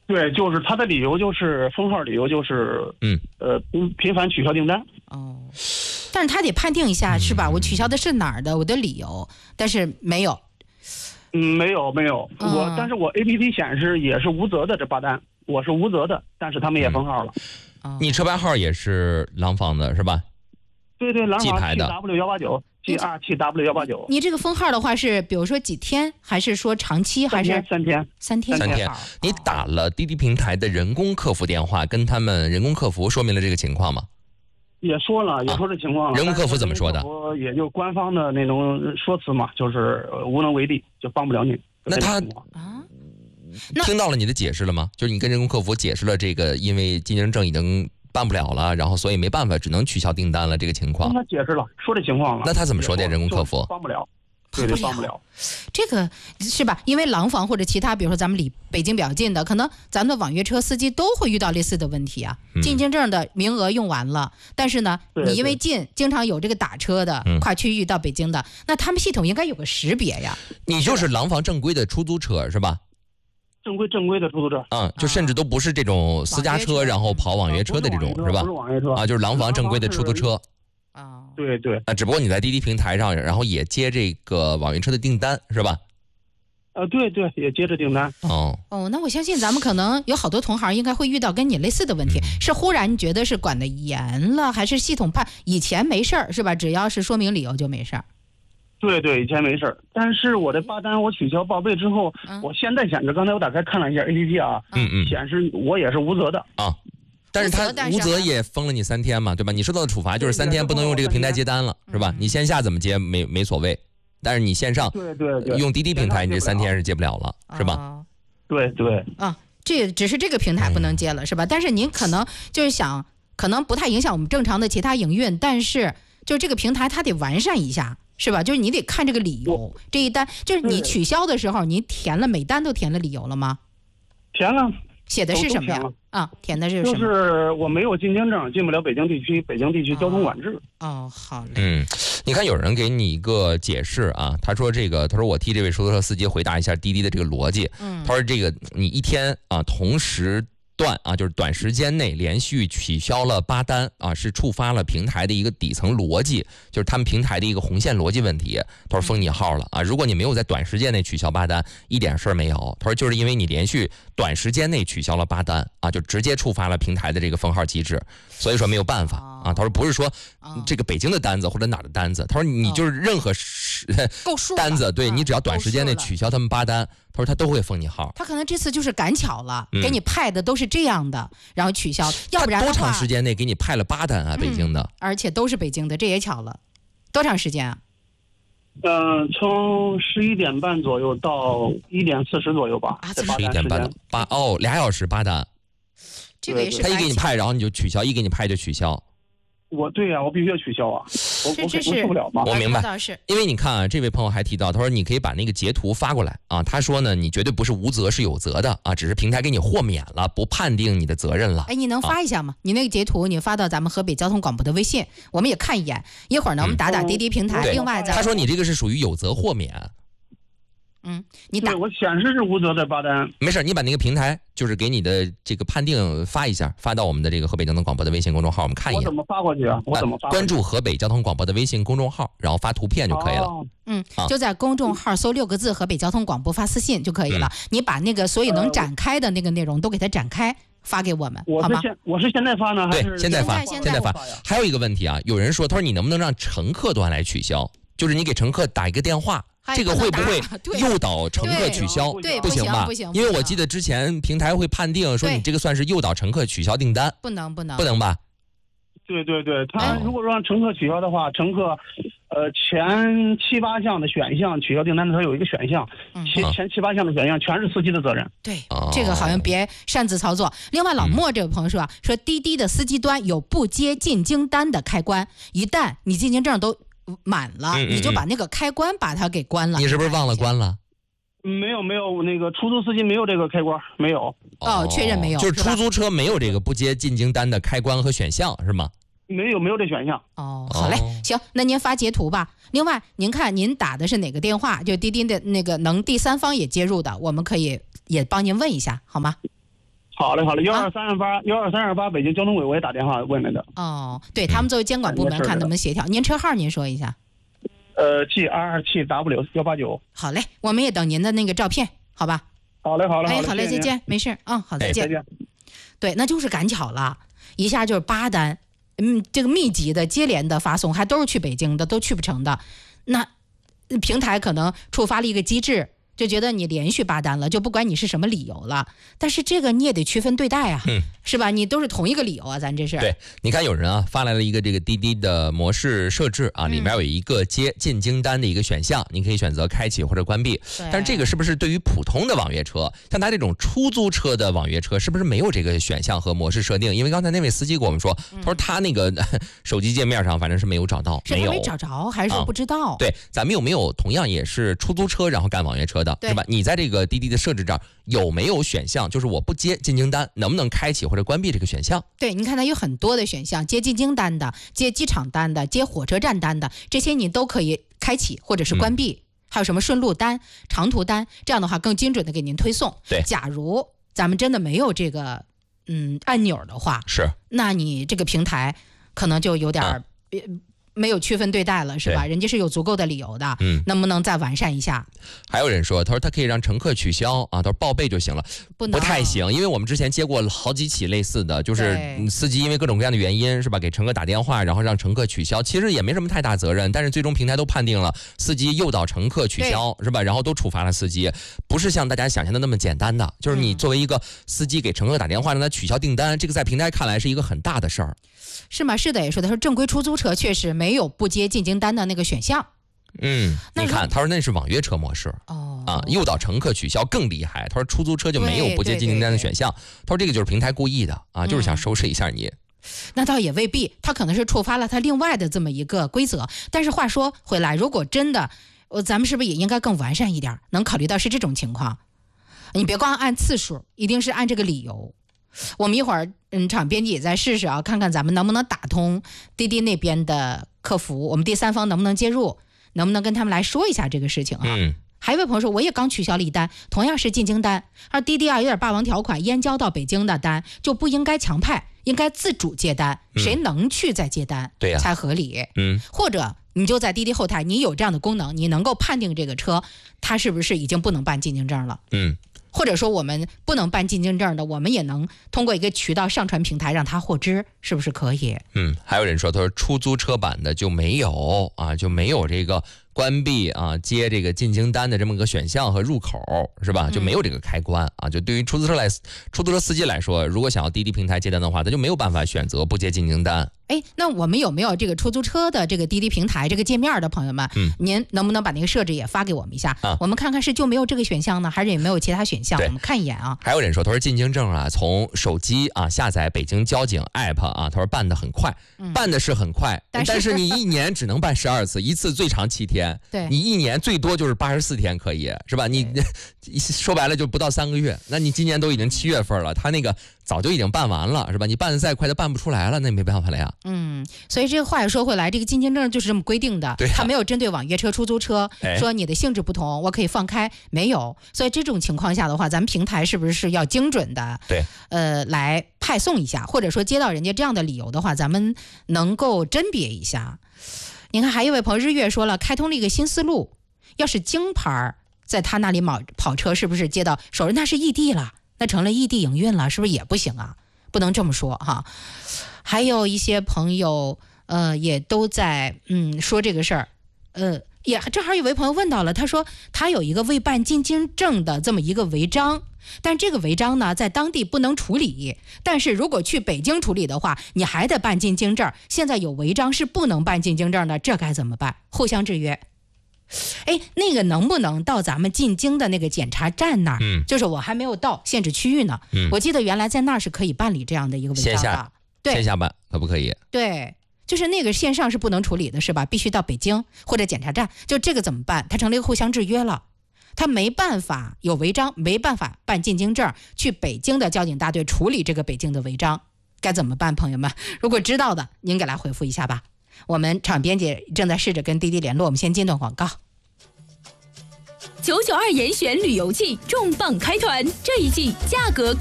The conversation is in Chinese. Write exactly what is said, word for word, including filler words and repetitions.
对，就是他的理由就是封号理由就是嗯呃频频繁取消订单。 哦，但是他得判定一下、嗯、是吧？我取消的是哪儿的，我的理由，但是没有。 嗯，没有没有，嗯、我但是我 A P P 显示也是无责的这八单，我是无责的，但是他们也封号了。 嗯、你车牌号也是廊坊的是吧？ 对对，廊坊 G W 一八九 G 二 T W 一八九。 你这个封号的话是，比如说几天，还是说长期，还是三天？ 三天， 三天。你打了滴滴平台的人工客服电话，跟他们人工客服说明了这个情况吗？ 也说了，也说这情况了。 人工客服怎么说的？ 也就官方的那种说辞嘛，就是无能为力，就帮不了你。 那他啊，听到了你的解释了吗？就是你跟人工客服解释了这个，因为进京证已经办不了了，然后所以没办法，只能取消订单了这个情况。 跟他解释了，说这情况了。 那他怎么说的？人工客服帮不了。对对，帮不了， 这个是吧？因为廊坊或者其他，比如说咱们离北京比较近的，可能咱们的网约车司机都会遇到类似的问题啊。 嗯、 进京证的名额用完了，但是呢，你因为近，经常有这个打车的、嗯、跨区域到北京的，那他们系统应该有个识别呀。 你就是廊坊正规的出租车是吧？ 正规正规的出租车， 嗯，就甚至都不是这种私家车，然后跑网约车的这种、 啊、 是吧？ 不是网约车啊，就是廊坊正规的出租车。 啊， 对对啊，只不过你在滴滴平台上，然后也接这个网约车的订单，是吧？ 呃，对对，也接着订单。 哦哦，那我相信咱们可能有好多同行应该会遇到跟你类似的问题，嗯、是忽然觉得是管得严了，还是系统判以前没事儿是吧？只要是说明理由就没事儿。 对对，以前没事儿，但是我的八单我取消报备之后，嗯、我现在显示，刚才我打开看了一下 A P P 啊， 嗯嗯， 显示我也是无责的啊。但是他无责也封了你三天嘛，对吧？你受到的处罚就是三天不能用这个平台接单了，是吧？你线下怎么接没没所谓，但是你线上对对对用滴滴平台，你这三天是接不了了，是吧？ 对对啊，这只是这个平台不能接了，是吧？但是您可能就是想，可能不太影响我们正常的其他营运，但是就这个平台它得完善一下，是吧？就是你得看这个理由，这一单就是你取消的时候，你填了每单都填了理由了吗？ 填了。 写的是什么呀？啊，填的是什么？ 就是我没有进京证，进不了北京地区，北京地区交通管制。 哦，哦好嘞。 嗯，你看有人给你一个解释啊，他说这个，他说我替这位出租车司机回答一下滴滴的这个逻辑。嗯，他说这个你一天啊同时段啊，就是短时间内连续取消了八单啊，是触发了平台的一个底层逻辑，就是他们平台的一个红线逻辑问题。他说封你号了啊，如果你没有在短时间内取消八单，一点事儿没有。他说就是因为你连续短时间内取消了八单啊，就直接触发了平台的这个封号机制，所以说没有办法啊。他说不是说这个北京的单子或者哪儿的单子，他说你就是任何单子，对你只要短时间内取消他们八单，他说他都会封你号。 他可能这次就是赶巧了，嗯、给你派的都是这样的，然后取消，要不然多长时间内给你派了八单啊？北京的、嗯， 而且都是北京的，这也巧了。多长时间啊？ 嗯、呃，从十一点半左右到一点四十左右吧。 啊， 十一点半到八哦，俩小时八单。 这个也是他一给你派，然后你就取消；一给你派就取消。 我对呀、啊，我必须要取消啊！我我我受不了嘛！ 我明白，因为你看啊，这位朋友还提到，他说你可以把那个截图发过来啊。他说呢，你绝对不是无责，是有责的啊，只是平台给你豁免了，不判定你的责任了。 哎，你能发一下吗？啊、你那个截图你发到咱们河北交通广播的微信，我们也看一眼。一会儿呢，我们打打滴滴平台。 嗯、 另外， 他说你这个是属于有责豁免。 嗯，你打我显示是无责的八单， 没事，你把那个平台就是给你的这个判定发一下，发到我们的这个河北交通广播的微信公众号，我们看一眼。 我怎么发过去啊？我怎么发？ 关注河北交通广播的微信公众号，然后发图片就可以了。哦、 嗯，就在公众号搜六个字“河北交通广播”，发私信就可以了。嗯、你把那个所有能展开的那个内容都给它展开。发给我们， 我是现我是现在发呢，还是对现在发？现在发。还有一个问题啊，有人说，他说你能不能让乘客端来取消？就是你给乘客打一个电话。这个会不会诱导乘客取消？ 对， 不行吧？ 不行， 因为我记得之前平台会判定说你这个算是诱导乘客取消订单， 不能不能不能吧？ 对对对，他如果让乘客取消的话，乘客呃前七八项的选项取消订单的时候有一个选项，前前七八项的选项全是司机的责任。 对，这个好像别擅自操作。另外，老莫这位朋友说啊，说滴滴的司机端有不接进京单的开关，一旦你进京证都满了， 嗯嗯嗯你就把那个开关把它给关了。 你是不是忘了关了？ 没有没有，那个出租司机没有这个开关，没有。 哦，确认没有， 就是出租车没有这个不接进京单的开关和选项，是吗？ 没有没有这选项。 哦，好嘞，行，那您发截图吧。另外，您看您打的是哪个电话？就滴滴的那个能第三方也接入的，我们可以也帮您问一下，好吗？ 好嘞，好嘞，幺二三二八，幺二三二八，北京交通委我也打电话问来的。 哦，对他们作为监管部门，看能不能协调。您车号您说一下。 呃 ，G 二二七 W 幺八九。 好嘞，我们也等您的那个照片，好吧？ 好嘞，好嘞， 哎，好嘞，再见，没事，嗯，好，再见。 再见。 对，那就是赶巧了，一下就是八单，嗯，这个密集的、接连的发送，还都是去北京的，都去不成的，那平台可能触发了一个机制。就觉得你连续八单了，就不管你是什么理由了，但是这个你也得区分对待啊，嗯、是吧？你都是同一个理由啊，咱这是。 对，你看有人啊发来了一个这个滴滴的模式设置啊，里面有一个接进京单的一个选项，你可以选择开启或者关闭。但是这个是不是对于普通的网约车，像他这种出租车的网约车，是不是没有这个选项和模式设定？因为刚才那位司机跟我们说，他说他那个手机界面上反正是没有找到， 是没有没找着，还是说不知道？ 啊、对，咱们有没有同样也是出租车然后干网约车的，是吧？你在这个滴滴的设置这儿有没有选项？就是我不接进京单，能不能开启或者关闭这个选项？ 对，你看它有很多的选项，接进京单的、接机场单的、接火车站单的，这些你都可以开启或者是关闭。嗯、还有什么顺路单、长途单，这样的话更精准的给您推送。 对， 假如咱们真的没有这个嗯按钮的话， 是， 那你这个平台可能就有点。啊没有区分对待了，是吧？人家是有足够的理由的，嗯，能不能再完善一下？ 还有人说，他说他可以让乘客取消啊，他说报备就行了， 不能不太行，因为我们之前接过好几起类似的，就是司机因为各种各样的原因，是吧，给乘客打电话，然后让乘客取消，其实也没什么太大责任，但是最终平台都判定了司机诱导乘客取消，是吧？然后都处罚了司机，不是像大家想象的那么简单的，就是你作为一个司机给乘客打电话让他取消订单，这个在平台看来是一个很大的事儿。 是吗？是的，也说的说正规出租车确实没有不接进京单的那个选项。 嗯，你看，他说那是网约车模式哦啊，诱导乘客取消更厉害。他说出租车就没有不接进京单的选项。他说这个就是平台故意的啊，就是想收拾一下你。 嗯、那倒也未必，他可能是触发了他另外的这么一个规则。但是话说回来，如果真的，咱们是不是也应该更完善一点？能考虑到是这种情况，你别光按次数，一定是按这个理由。我们一会儿嗯，场编辑也再试试啊，看看咱们能不能打通滴滴那边的客服，我们第三方能不能接入，能不能跟他们来说一下这个事情啊？ 嗯。 还有一位朋友说，我也刚取消了一单，同样是进京单，而滴滴啊有点霸王条款，燕郊到北京的单就不应该强派，应该自主接单，嗯、谁能去再接单， 对呀、啊， 才合理。 嗯， 或者你就在滴滴后台，你有这样的功能，你能够判定这个车它是不是已经不能办进京证了。 嗯。 或者说我们不能办进京证的，我们也能通过一个渠道上传平台让他获知，是不是可以？ 嗯，还有人说，他说出租车版的就没有啊，就没有这个关闭啊接这个进京单的这么个选项和入口，是吧？就没有这个开关啊。就对于出租车来出租车司机来说，如果想要滴滴平台接单的话，他就没有办法选择不接进京单。 哎，那我们有没有这个出租车的这个滴滴平台这个界面的朋友们？ 嗯， 您能不能把那个设置也发给我们一下？ 啊， 我们看看是就没有这个选项呢，还是有没有其他选项？我们看一眼啊。 还有人说，他说进京证啊，从手机啊下载北京交警 app 啊，他说办的很快，嗯、办的是很快，但是, 但是你一年只能办十二次，一次最长七天， 对， 你一年最多就是八十四天可以，是吧？你说白了就不到三个月，那你今年都已经七月份了，他那个早就已经办完了，是吧？你办的再快，他办不出来了，那也没办法了呀。 嗯，所以这个话也说回来，这个进京证就是这么规定的， 对、啊， 他没有针对网约车、出租车、哎、说你的性质不同，我可以放开，没有。所以这种情况下的话，咱们平台是不是要精准的， 对， 呃，来派送一下，或者说接到人家这样的理由的话，咱们能够甄别一下。你看，还有一位朋友日月说了，开通了一个新思路，要是京牌在他那里跑跑车，是不是接到首人那是异地了？那成了异地营运了，是不是也不行啊？不能这么说哈。还有一些朋友，呃，也都在嗯说这个事儿，呃，也正好有位朋友问到了，他说他有一个未办进京证的这么一个违章，但这个违章呢，在当地不能处理，但是如果去北京处理的话，你还得办进京证。现在有违章是不能办进京证的，这该怎么办？互相制约。哎，那个能不能到咱们进京的那个检查站那儿？ 嗯， 就是我还没有到限制区域呢。 嗯， 我记得原来在那儿是可以办理这样的一个违章的。 线下， 对， 线下办可不可以？ 对，就是那个线上是不能处理的，是吧？必须到北京或者检查站。就这个怎么办？它成了一个互相制约了。他没办法有违章，没办法办进京证，去北京的交警大队处理这个北京的违章，该怎么办？朋友们，如果知道的，您给来回复一下吧。我们场编辑正在试着跟滴滴联络，我们先进段广告。 九九二严选旅游季重磅开团，这一季价格